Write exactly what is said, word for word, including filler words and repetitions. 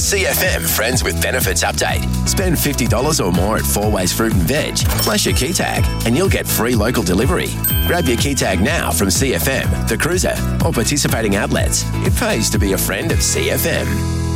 C F M Friends with Benefits update. Spend fifty dollars or more at Four Ways Fruit and Veg. Flash your key tag and you'll get free local delivery. Grab your key tag now from C F M, The Cruiser, or participating outlets. It pays to be a friend of C F M.